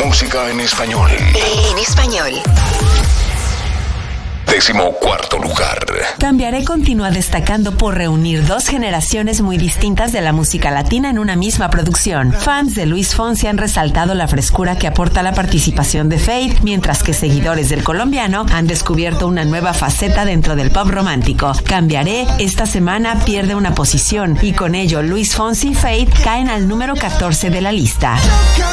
música en español. En español. 14º lugar. Cambiaré continúa destacando por reunir dos generaciones muy distintas de la música latina en una misma producción. Fans de Luis Fonsi han resaltado la frescura que aporta la participación de Feid, mientras que seguidores del colombiano han descubierto una nueva faceta dentro del pop romántico. Cambiaré esta semana pierde una posición y con ello Luis Fonsi y Feid caen al número 14 de la lista.